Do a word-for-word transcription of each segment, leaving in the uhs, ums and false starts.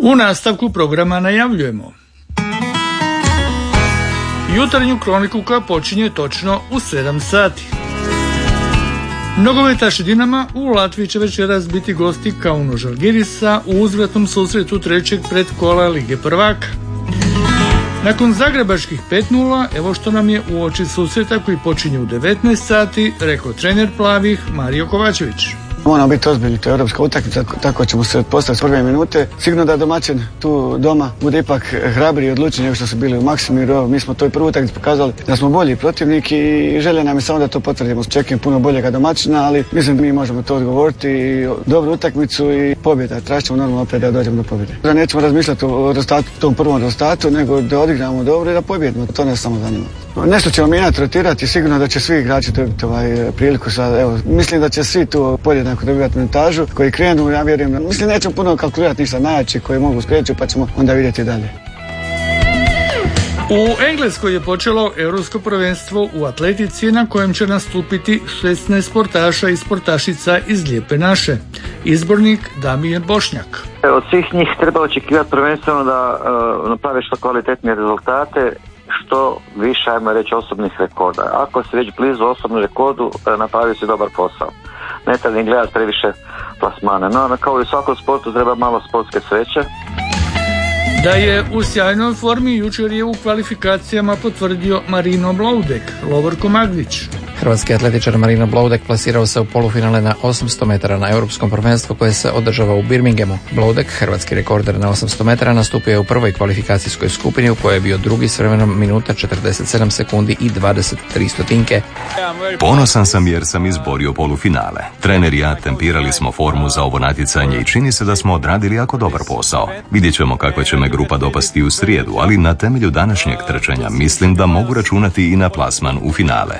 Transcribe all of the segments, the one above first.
U nastavku programa najavljujemo jutarnju kroniku koja počinje točno u sedam sati. Nogometaši Dinama u Latviji će večeras biti gosti Kauno Žalgirisa u uzvratnom susretu trećeg predkola Lige prvaka. Nakon zagrebačkih pet nula, evo što nam je uoči susreta koji počinje u devetnaest sati rekao trener plavih Mario Kovačević. Moramo biti ozbiljni, to je europska utakmica, tako ćemo se postaviti s prve minute. Sigurno da domaćin tu doma bude ipak hrabriji i odlučniji nego što su bili u Maksimiru. Mi smo toj prvu utakmicu pokazali da smo bolji protivnik i želja nam je samo da to potvrdimo. Očekujem puno boljega domaćina, ali mislim da mi možemo to odgovoriti i dobru utakmicu i pobjeda. Tražit ćemo normalno opet da dođemo do pobjede. Da nećemo razmišljati o rezultatu, tom prvom rezultatu, nego da odigramo dobro i da pobjedimo. To nas samo zanima. Nešto ćemo mijenjati, rotirati, sigurno da će svi igrači dobiti ovaj priliku. Sad, evo, mislim da će svi tu podjednako dobivati minutažu koji krenu, ja vjerujem. Mislim nećemo puno kalkulirati ništa, najjači koji mogu skreću pa ćemo onda vidjeti dalje. U Engleskoj je počelo europsko prvenstvo u atletici na kojem će nastupiti šesnaest sportaša i sportašica iz Lijepe naše. Izbornik Damir Bošnjak. Od svih njih treba očekivati prvenstveno da uh, naprave što kvalitetnije rezultate, što više, ajmo reći, osobnih rekorda. Ako se već blizu osobnom rekordu, napravi se dobar posao. Ne treba ni gledati previše plasmane. No, kao i u svakom sportu treba malo sportske sreće. Da je u sjajnoj formi, jučer je u kvalifikacijama potvrdio Marino Bloudek, Lovorko Magdić. Hrvatski atletičar Marino Bloudek plasirao se u polufinale na osamsto metara na europskom prvenstvu koje se održava u Birminghamu. Bloudek, hrvatski rekorder na osamsto metara, nastupio je u prvoj kvalifikacijskoj skupini u kojoj je bio drugi s vremenom minuta četrdeset sedam sekundi i dvadeset tri stotinke. Ponosan sam jer sam izborio polufinale. Trener i ja tempirali smo formu za ovo natjecanje i čini se da smo odradili jako dobar posao. Vidjet ćemo kakva će me grupa dopasti u srijedu, ali na temelju današnjeg trčanja mislim da mogu računati i na plasman u finale.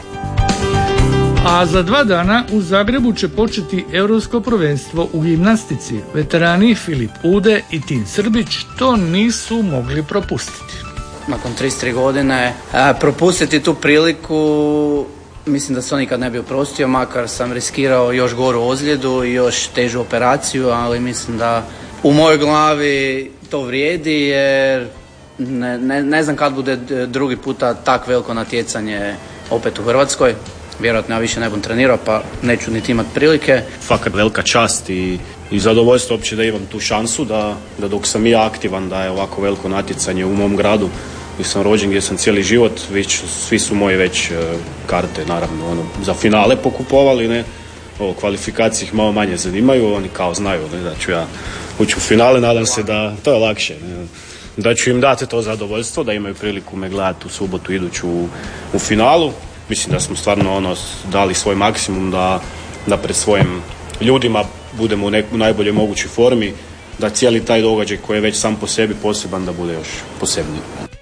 A za dva dana u Zagrebu će početi europsko prvenstvo u gimnastici. Veterani Filip Ude i Tin Srbić to nisu mogli propustiti. Nakon trideset tri godine a, propustiti tu priliku mislim da se on nikad ne bi oprostio, makar sam riskirao još goru ozljedu i još težu operaciju, ali mislim da u mojoj glavi to vrijedi jer ne, ne, ne znam kad bude drugi puta tak veliko natjecanje opet u Hrvatskoj. Vjerojatno ja više ne bom trenirao pa neću niti imati prilike. Fakat velika čast i, i zadovoljstvo uopće da imam tu šansu da, da dok sam ja aktivan da je ovako veliko natjecanje u mom gradu gdje sam rođen, gdje sam cijeli život, već, svi su moje već uh, karte naravno ono, za finale pokupovali, ne? O kvalifikacije ih malo manje zanimaju, oni kao znaju ne? Da ću ja ući u finale, nadam se da to je lakše. Ne? Da ću im dati to zadovoljstvo, da imaju priliku me gledati u subotu iduću u, u finalu. Mislim da smo stvarno ono, dali svoj maksimum da, da pred svojim ljudima budemo u, nek, u najboljoj mogućoj formi, da cijeli taj događaj koji je već sam po sebi poseban da bude još posebniji.